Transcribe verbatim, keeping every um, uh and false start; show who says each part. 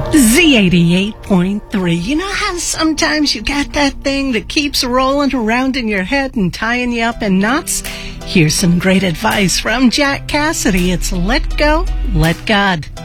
Speaker 1: Z eighty-eight point three. You know how sometimes you got that thing that keeps rolling around in your head and tying you up in knots? Here's some great advice from Jack Cassidy. It's let go, let God.